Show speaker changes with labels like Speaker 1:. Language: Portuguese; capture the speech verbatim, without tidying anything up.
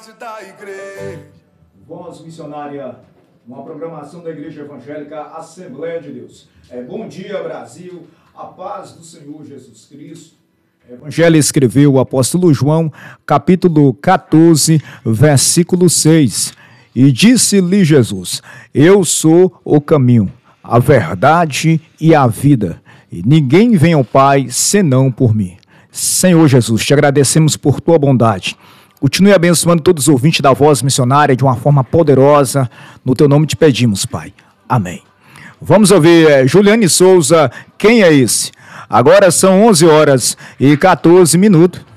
Speaker 1: base da igreja.
Speaker 2: Voz Missionária, uma programação da Igreja Evangélica Assembleia de Deus. É, bom dia, Brasil, a paz do Senhor Jesus Cristo. Evangelho escreveu o apóstolo João, capítulo catorze, versículo seis. E disse-lhe Jesus: eu sou o caminho, a verdade e a vida, e ninguém vem ao Pai senão por mim. Senhor Jesus, te agradecemos por tua bondade. Continue abençoando todos os ouvintes da Voz Missionária de uma forma poderosa. No teu nome te pedimos, Pai. Amém. Vamos ouvir é, Juliane Souza, Quem é esse? Agora são onze horas e quatorze minutos.